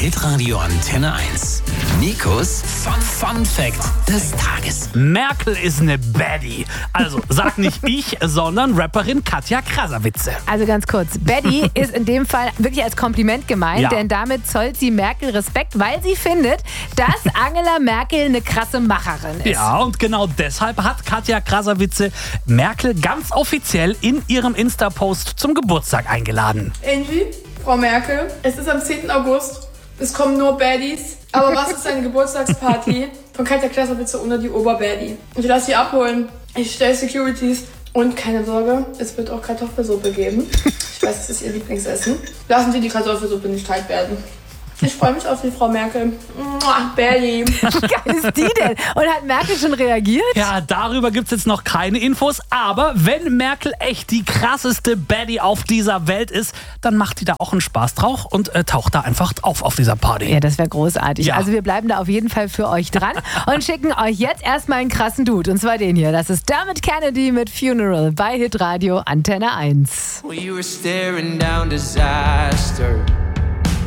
Hitradio Antenne 1. Nikos Fun Fact des Tages. Merkel ist eine Baddie. Also, sag nicht ich, sondern Rapperin Katja Krasavice. Also ganz kurz, Baddie ist in dem Fall wirklich als Kompliment gemeint, Ja. denn damit zollt sie Merkel Respekt, weil sie findet, dass Angela Merkel eine krasse Macherin ist. Ja, und genau deshalb hat Katja Krasavice Merkel ganz offiziell in ihrem Insta-Post zum Geburtstag eingeladen. Angie, Frau Merkel, es ist am 10. August. Es kommen nur Baddies. Aber was ist eine Geburtstagsparty von Katja Krasavice ohne die Oberbaddie? Ich lasse sie abholen. Ich stelle Securities. Und keine Sorge, es wird auch Kartoffelsuppe geben. Ich weiß, das ist ihr Lieblingsessen. Lassen Sie die Kartoffelsuppe nicht kalt werden. Ich freue mich auf die Frau Merkel. Baddie. Wie geil ist die denn? Und hat Merkel schon reagiert? Ja, darüber gibt's jetzt noch keine Infos, aber wenn Merkel echt die krasseste Baddie auf dieser Welt ist, dann macht die da auch einen Spaß drauf und taucht da einfach auf dieser Party. Ja, das wäre großartig. Ja. Also wir bleiben da auf jeden Fall für euch dran und schicken euch jetzt erstmal einen krassen Dude. Und zwar den hier. Das ist Dermot Kennedy mit Funeral bei Hitradio Antenne 1. Well, you were staring down disaster.